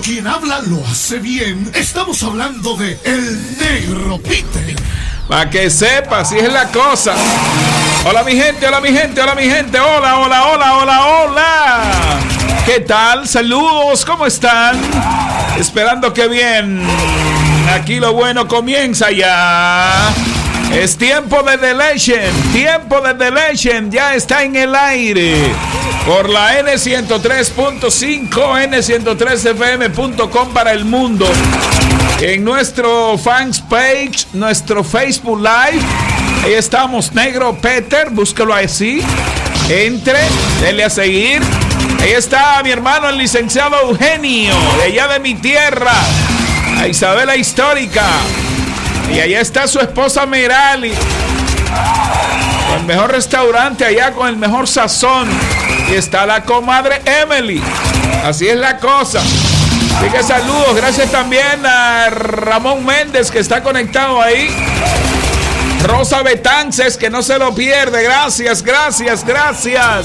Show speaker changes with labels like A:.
A: quien habla lo hace bien. Estamos hablando de El Negro Peter.
B: Para que sepa, así es la cosa. Hola mi gente, hola mi gente, hola mi gente. Hola, hola, hola, hola, hola. ¿Qué tal? Saludos, ¿cómo están? Esperando que bien. Aquí lo bueno comienza ya. Es tiempo de The Legend. Tiempo de The Legend. Ya está en el aire. Por la N103.5, N103fm.com para el mundo. En nuestro fans page, nuestro Facebook Live. Ahí estamos, Negro Peter. Búsquelo así. Entre, dele a seguir. Ahí está mi hermano, el licenciado Eugenio, de allá de mi tierra, a Isabela Histórica. Y allá está su esposa Merali, con el mejor restaurante allá, con el mejor sazón. Y está la comadre Emily. Así es la cosa. Así que saludos. Gracias también a Ramón Méndez, que está conectado ahí. Rosa Betances, que no se lo pierde. Gracias, gracias, gracias.